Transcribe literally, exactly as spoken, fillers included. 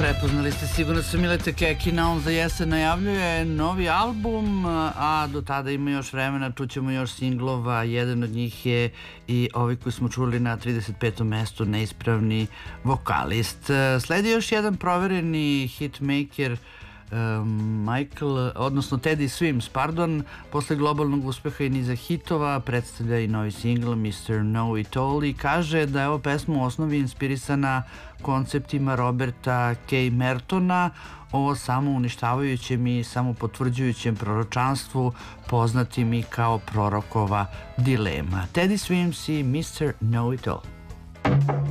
Prepoznali ste sigurno su Mileta Kekina, on za jesen najavljuje novi album, a do tada ima još vremena, čućemo još singlova, jedan od njih je i ovaj koji smo čuli na trideset petom mestu, Neispravni vokalist. Sledi još jedan provereni hitmaker, Michael, odnosno Teddy Swims, pardon, posle globalnog uspeha i niza hitova predstavlja i novi singl mister Know It All i kaže da je ova pesma u osnovi inspirisana konceptima Roberta K. Mertona o samouništavajućem i samopotvrđujućem proročanstvu poznatim i kao prorokova dilema. Teddy Swims i mister Know It All.